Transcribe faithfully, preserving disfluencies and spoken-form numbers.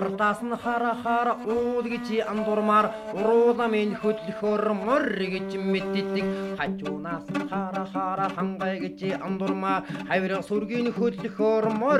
Бартаасан хара хара уул гэж андурмаар уруула минь хөдлөхөр мор гэж мэддэг хажуунаас хара хара хангай гэж андурмаа хавир сүргийн хөдлөхөр мор